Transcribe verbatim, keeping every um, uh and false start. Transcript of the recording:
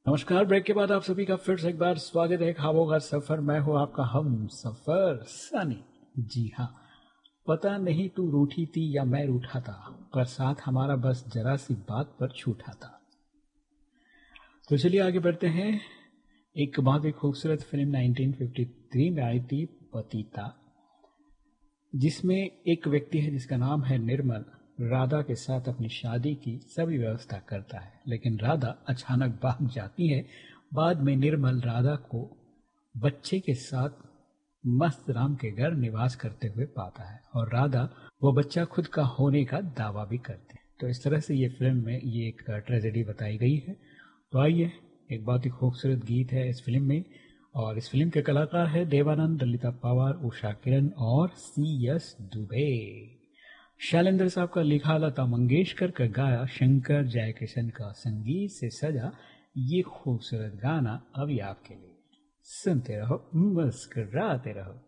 नमस्कार। ब्रेक के बाद आप सभी का फिर से एक बार स्वागत है ख्वाबों का सफर। मैं हूँ आपका हम सफर सनी। जी हाँ, पता नहीं तू रूठी थी या मैं रूठा था, पर साथ हमारा बस जरा सी बात पर छूटा था। तो चलिए आगे बढ़ते हैं। एक बहुत ही खूबसूरत फिल्म नाइनटीन फिफ्टी थ्री में आई थी, पतिता, जिसमें एक व्यक्ति है जिसका नाम है निर्मल, राधा के साथ अपनी शादी की सभी व्यवस्था करता है, लेकिन राधा अचानक भाग जाती है। बाद में निर्मल राधा को बच्चे के साथ मस्त राम के घर निवास करते हुए पाता है और राधा वो बच्चा खुद का होने का दावा भी करते हैं। तो इस तरह से ये फिल्म में ये एक ट्रेजेडी बताई गई है। तो आइए, एक बहुत ही खूबसूरत गीत है इस फिल्म में, और इस फिल्म के कलाकार है देवानंद, ललिता पवार, उषा किरण और सी एस दुबे। शैलेंद्र साहब का लिखा, लता मंगेशकर का गाया, शंकर जयकिशन का संगीत से सजा ये खूबसूरत गाना अभी आपके लिए। सुनते रहो, मुस्कुराते रहो।